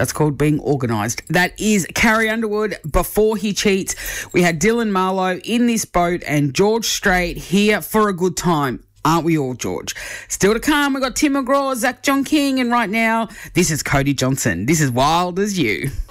That's called being organised. That is Carrie Underwood before he cheats. We had Dylan Marlowe in this boat and George Strait here for a good time. Aren't we all, George? Still to come, we've got Tim McGraw, Zach John King, and right now, this is Cody Johnson. This is Wild as You.